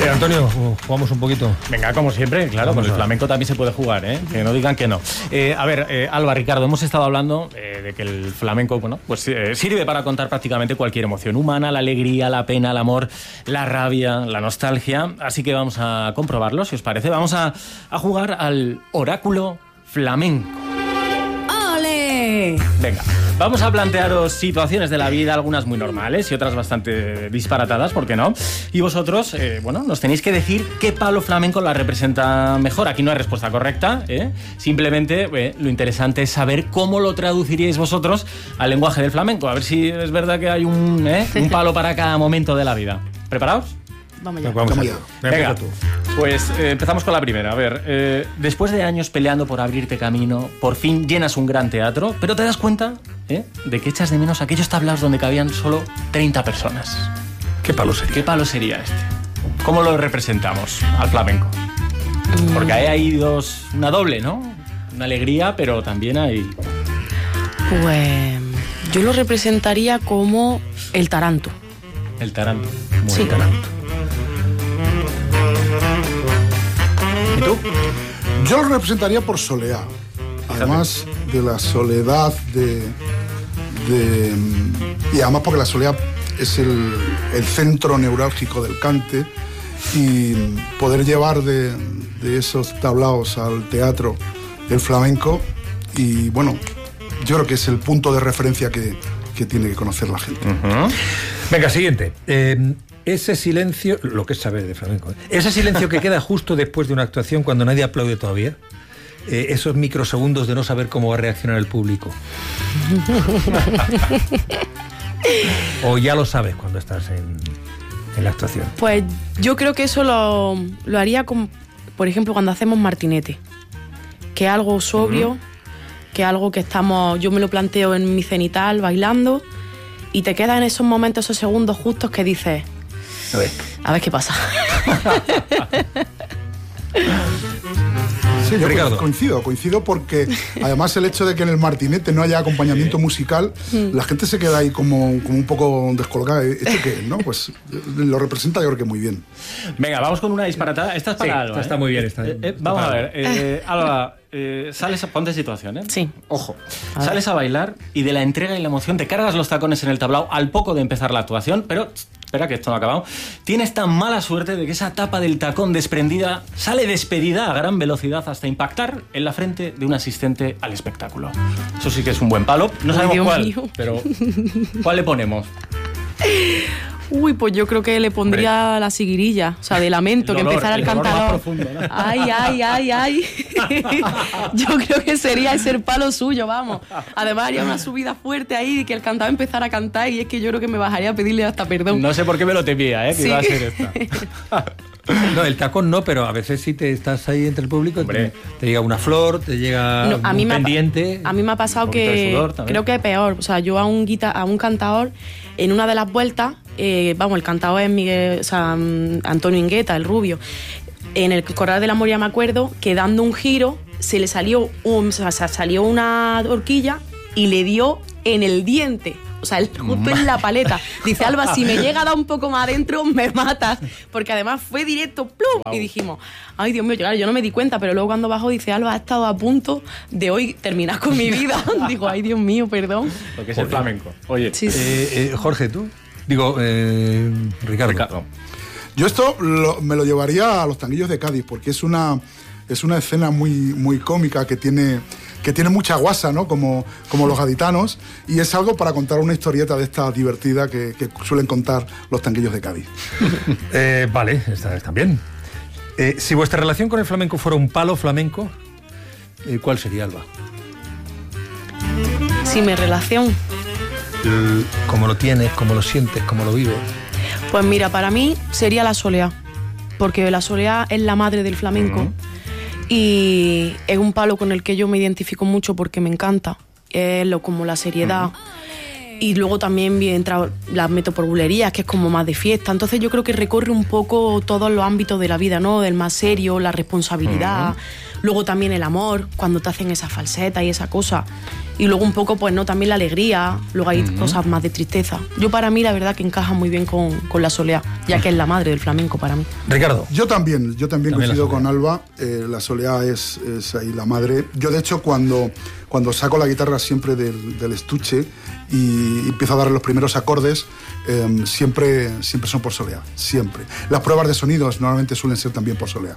Oye, Antonio, jugamos un poquito. Venga, como siempre, claro, con el flamenco también se puede jugar, ¿eh? Que no digan que no. A ver, Alba, Ricardo, hemos estado hablando de que el flamenco, bueno, pues sirve para contar prácticamente cualquier emoción humana, la alegría, la pena, el amor, la rabia, la nostalgia. Así que vamos a comprobarlo, si os parece. Vamos a jugar al oráculo flamenco. ¡Ole! Venga, vamos a plantearos situaciones de la vida, algunas muy normales y otras bastante disparatadas, ¿por qué no? Y vosotros, bueno, nos tenéis que decir qué palo flamenco la representa mejor. Aquí no hay respuesta correcta, ¿eh? Simplemente lo interesante es saber cómo lo traduciríais vosotros al lenguaje del flamenco. A ver si es verdad que hay un palo para cada momento de la vida. ¿Preparados? Vamos ya. Vamos allá. Venga, pues empezamos con la primera. A ver, después de años peleando por abrirte camino, por fin llenas un gran teatro, pero te das cuenta de que echas de menos aquellos tablaos donde cabían solo 30 personas. ¿Qué palo sería? ¿Qué palo sería este? ¿Cómo lo representamos al flamenco? Porque hay una doble, ¿no? Una alegría, pero también hay... Pues yo lo representaría como el taranto. El taranto. Sí. El taranto. ¿Y tú? Yo lo representaría por soleá. Además de la soledad y además porque la soleá es el centro neurálgico del cante, y poder llevar de esos tablaos al teatro el flamenco, y bueno, yo creo que es el punto de referencia que tiene que conocer la gente. Uh-huh. Venga, siguiente. Ese silencio, lo que es saber de flamenco, ese silencio que queda justo después de una actuación cuando nadie aplaude todavía, esos microsegundos de no saber cómo va a reaccionar el público. O ya lo sabes cuando estás en la actuación. Pues yo creo que eso lo haría con, por ejemplo, cuando hacemos martinete, que es algo sobrio, que es algo que yo me lo planteo en mi cenital bailando, y te quedas en esos momentos, esos segundos justos que dices, a ver qué pasa. Sí, yo Ricardo. coincido porque además el hecho de que en el martinete no haya acompañamiento musical, la gente se queda ahí como un poco descolgada. ¿Esto qué es, no? Pues lo representa yo creo que muy bien. Venga, vamos con una disparatada. Esta es para Alba. Está muy bien. Vamos a ver, Alba, ponte situación, ¿eh? Sí. Ojo, sales a bailar y de la entrega y la emoción te cargas los tacones en el tablao al poco de empezar la actuación, pero... Espera, que esto no ha acabado. Tienes tan mala suerte de que esa tapa del tacón desprendida sale despedida a gran velocidad hasta impactar en la frente de un asistente al espectáculo. Eso sí que es un buen palo. No sabemos Dios cuál, mío. pero ¿cuál le ponemos? Uy, pues yo creo que le pondría la siguirilla, o sea, de lamento, que empezara el cantador. ¿No? Ay. Yo creo que sería ese el palo suyo, vamos. Además haría una subida fuerte ahí, que el cantador empezara a cantar, y es que yo creo que me bajaría a pedirle hasta perdón. No sé por qué me lo temía, que Sí. iba a ser esta. No, el tacón no, pero a veces sí te estás ahí entre el público, te llega una flor, te llega un pendiente. A mí me ha pasado un poquito de sudor que también. creo que es peor. O sea, yo a un cantador, en una de las vueltas, el cantador es Miguel, o sea, Antonio Ingueta, el rubio. En el Corral de la Moria me acuerdo que dando un giro se le salió salió una horquilla y le dio en el diente. O sea, justo en la paleta. Dice, Alba, si me llega a dar un poco más adentro, me matas. Porque además fue directo, ¡plum! Wow. Y dijimos, ay, Dios mío, claro, yo no me di cuenta, pero luego cuando bajó dice, Alba, ha estado a punto de hoy terminar con mi vida. Digo, ay, Dios mío, perdón. Porque es el flamenco. Oye, sí. Jorge, ¿tú? Digo, Ricardo. Yo esto me lo llevaría a los Tanguillos de Cádiz, porque es una escena muy, muy cómica que tiene mucha guasa, ¿no? Como los gaditanos, y es algo para contar una historieta de esta divertida que suelen contar los Tanguillos de Cádiz. Vale, está bien. Si vuestra relación con el flamenco fuera un palo flamenco, ¿cuál sería, Alba? Si mi relación... ¿Cómo lo tienes, cómo lo sientes, cómo lo vives? Pues mira, para mí sería la soleá, porque la soleá es la madre del flamenco. Y es un palo con el que yo me identifico mucho porque me encanta. Es como la seriedad. Y luego también las meto por bulerías, que es como más de fiesta. Entonces yo creo que recorre un poco todos los ámbitos de la vida, ¿no? Del más serio, la responsabilidad. Luego también el amor, cuando te hacen esa falseta y esa cosa. Y luego un poco, pues no, también la alegría, luego hay cosas más de tristeza. Yo para mí la verdad que encaja muy bien con la soleá, ya que es la madre del flamenco para mí. Ricardo. Yo también coincido con Alba, la soleá es ahí la madre. Yo de hecho cuando saco la guitarra siempre del estuche y empiezo a dar los primeros acordes, siempre son por soleá, siempre. Las pruebas de sonidos normalmente suelen ser también por soleá.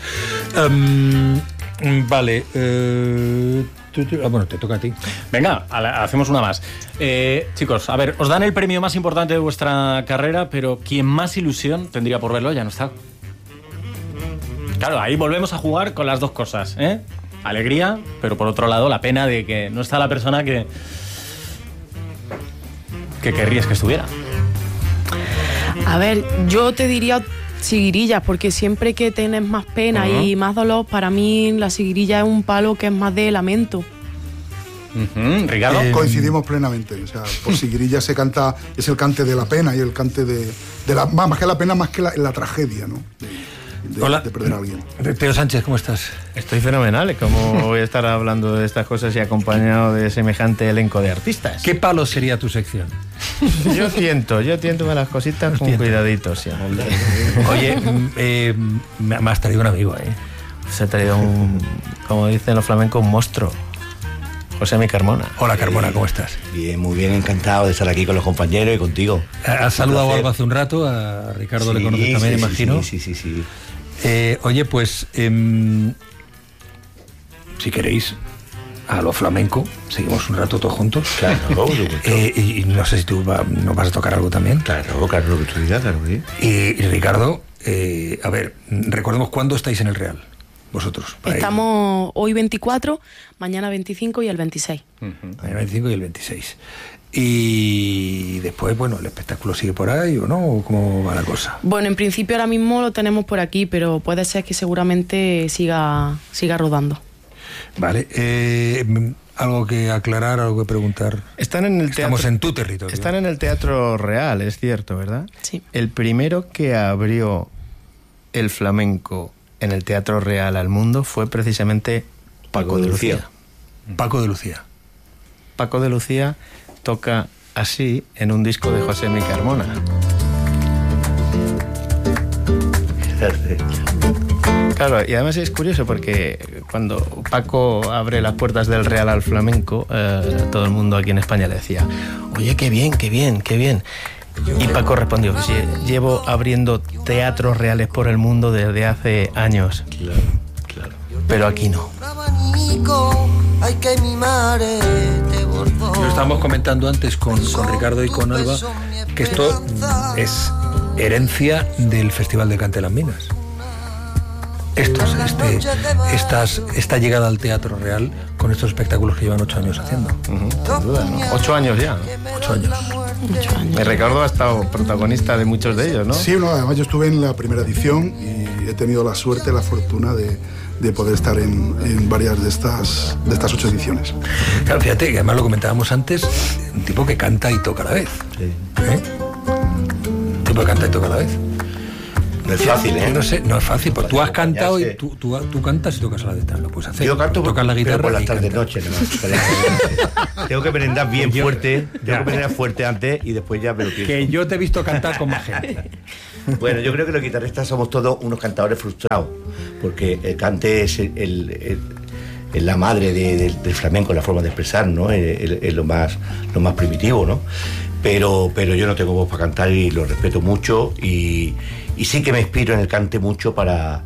Vale, bueno, te toca a ti. Venga, hacemos una más. Chicos, a ver, os dan el premio más importante de vuestra carrera, pero quien más ilusión tendría por verlo ya no está. Claro, ahí volvemos a jugar con las dos cosas, ¿eh? Alegría, pero por otro lado la pena de que no está la persona que querrías que estuviera. A ver, yo te diría Siguirilla, porque siempre que tienes más pena y más dolor, para mí la siguirilla es un palo que es más de lamento. Ricardo. Coincidimos plenamente. O sea, por siguirilla se canta, es el cante de la pena y el cante de la, más que la pena, más que la tragedia, ¿no? Hola. De perder a alguien. Teo Sánchez, ¿cómo estás? Estoy fenomenal, como voy a estar hablando de estas cosas y acompañado de semejante elenco de artistas. ¿Qué palo sería tu sección? Yo tiento las cositas con cuidadito, sí. Oye, me has traído un amigo, ¿eh? Se ha traído como dicen los flamencos, un monstruo. Josemi Carmona. Hola Carmona, ¿cómo estás? Bien, muy bien, encantado de estar aquí con los compañeros y contigo. ¿Has saludado a Alba hace un rato? A Ricardo le conoces también, imagino. Sí. Oye, pues, si queréis, a lo flamenco, seguimos un rato todos juntos. Claro, y no sé si tú nos vas a tocar algo también. Claro, lo que tú digas, claro. Y Ricardo, a ver, recordemos cuándo estáis en el Real. Vosotros. Estamos hoy 24, mañana 25 y el 26. Mañana 25 y el 26. Y después, bueno, ¿el espectáculo sigue por ahí o no? ¿O cómo va la cosa? Bueno, en principio ahora mismo lo tenemos por aquí, pero puede ser que seguramente siga rodando. Vale. ¿Algo que aclarar, algo que preguntar? Estamos en tu territorio. Están en el Teatro Real, es cierto, ¿verdad? Sí. El primero que abrió el flamenco en el Teatro Real al mundo fue precisamente Paco de Lucía. Paco de Lucía. Paco de Lucía toca así en un disco de Josemi Carmona. Claro, y además es curioso porque cuando Paco abre las puertas del Real al flamenco, todo el mundo aquí en España le decía: oye, qué bien. Y Paco respondió: pues llevo abriendo teatros reales por el mundo desde hace años. Claro. Pero aquí no. Lo estábamos comentando antes con Ricardo y con Alba, que esto es herencia del Festival de Cante de las Minas. Esta llegada al Teatro Real con estos espectáculos que llevan 8 años haciendo. Sin duda, ¿no? 8 años ya. 8 años. Ricardo ha estado protagonista de muchos de ellos, ¿no? Sí, además yo estuve en la primera edición y he tenido la suerte, la fortuna de poder estar en varias de estas 8 ediciones. Claro, fíjate, que además lo comentábamos antes, un tipo que canta y toca a la vez. Sí. Un tipo que canta y toca a la vez. No es fácil, ¿eh? No sé, no es fácil, porque tú has cantado y tú cantas y tocas a la vez, lo puedes hacer. Yo canto, tocas la guitarra por las y tardes cantas. noche, nomás. Tengo que merendar bien fuerte, antes y después ya me lo pienso. Que yo te he visto cantar con más gente. Bueno, yo creo que los guitarristas somos todos unos cantadores frustrados, porque el cante es la madre del flamenco, la forma de expresar, ¿no? Es lo más primitivo, ¿no? Pero yo no tengo voz para cantar y lo respeto mucho y sí que me inspiro en el cante mucho para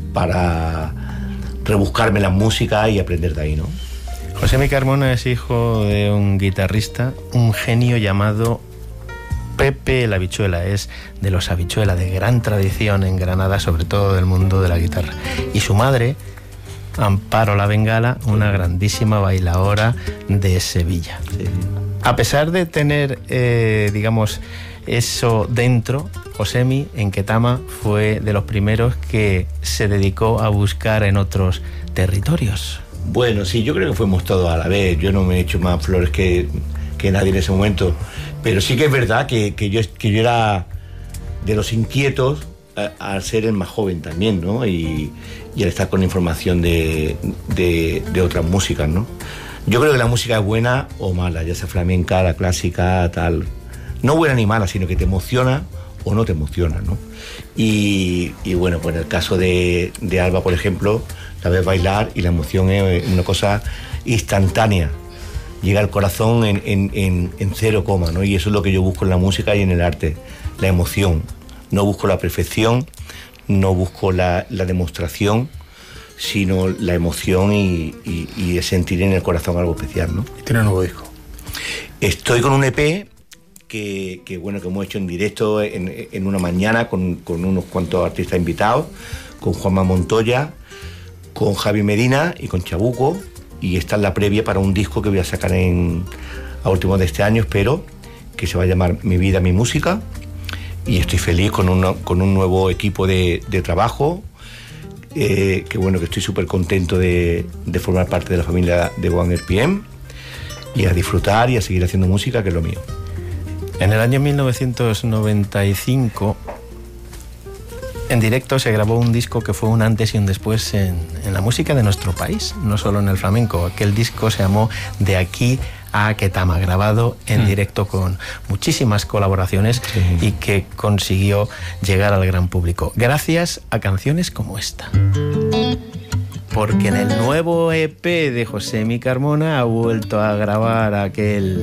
rebuscarme la música y aprender de ahí, ¿no? Josemi Carmona es hijo de un guitarrista, un genio llamado Pepe el Habichuela. Es de los Habichuela, de gran tradición en Granada, sobre todo del mundo de la guitarra. Y su madre, Amparo la Bengala, una grandísima bailaora de Sevilla. Sí. A pesar de tener, digamos, eso dentro, Josemi en Ketama fue de los primeros que se dedicó a buscar en otros territorios. Bueno, sí, yo creo que fuimos todos a la vez. Yo no me he hecho más flores que nadie en ese momento. Pero sí que es verdad que yo era de los inquietos al ser el más joven también, ¿no? Y al estar con información de otras músicas, ¿no? Yo creo que la música es buena o mala, ya sea flamenca, la clásica, tal. No buena ni mala, sino que te emociona o no te emociona, ¿no? Y bueno, pues en el caso de Alba, por ejemplo, la ves bailar y la emoción es una cosa instantánea. Llega al corazón en 0 coma, ¿no? Y eso es lo que yo busco en la música y en el arte, la emoción. No busco la perfección, no busco la demostración, sino la emoción y sentir en el corazón algo especial, ¿no? Y tiene un nuevo disco. Estoy con un EP que hemos hecho en directo en una mañana con unos cuantos artistas invitados, con Juanma Montoya, con Javi Medina y con Chabuco, y esta es la previa para un disco que voy a sacar a últimos de este año, espero, que se va a llamar Mi Vida, Mi Música, y estoy feliz con un nuevo equipo de trabajo, que estoy súper contento de formar parte de la familia de One RPM, y a disfrutar y a seguir haciendo música, que es lo mío. En el año 1995, en directo se grabó un disco que fue un antes y un después en la música de nuestro país, no solo en el flamenco. Aquel disco se llamó De aquí a Ketama, grabado en directo con muchísimas colaboraciones, sí, y que consiguió llegar al gran público, gracias a canciones como esta. Porque en el nuevo EP de Josemi Carmona ha vuelto a grabar aquel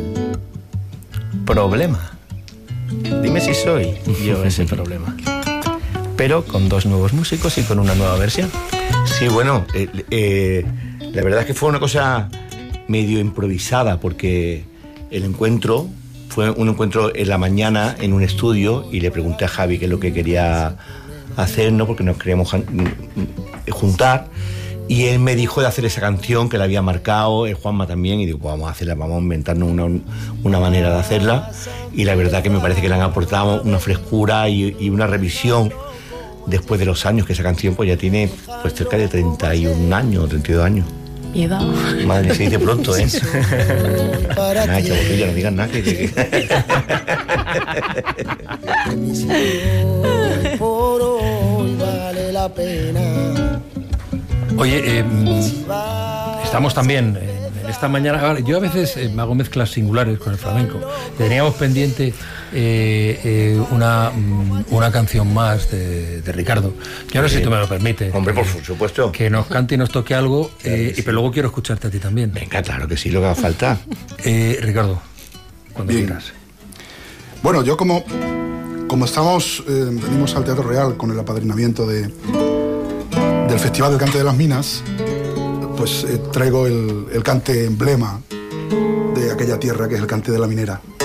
Problema. Dime si soy yo ese problema. Pero con 2 nuevos músicos y con una nueva versión. Sí, bueno, la verdad es que fue una cosa medio improvisada, porque el encuentro fue un encuentro en la mañana en un estudio, y le pregunté a Javi qué es lo que quería hacer, ¿no? Porque nos queríamos juntar, y él me dijo de hacer esa canción que la había marcado, Juanma también, y digo, pues vamos a hacerla, vamos a inventarnos una manera de hacerla, y la verdad que me parece que le han aportado una frescura y una revisión después de los años, que esa canción pues ya tiene pues cerca de 31 años, 32 años. Y edad. Madre, se dice pronto, ¿eh? Nada, chaboquilla, no digas nada. Por hoy vale la pena. Oye, estamos también en esta mañana. Yo a veces me hago mezclas singulares con el flamenco. Teníamos pendiente una canción más de Ricardo. Yo no sé si tú me lo permites. Hombre, por supuesto. Que nos cante y nos toque algo, pero luego quiero escucharte a ti también. Venga, claro que sí, lo que haga falta. Ricardo, cuando quieras. Bueno, yo como estamos, venimos al Teatro Real con el apadrinamiento del Festival del Cante de las Minas, pues traigo el cante emblema de aquella tierra, que es el cante de la minera.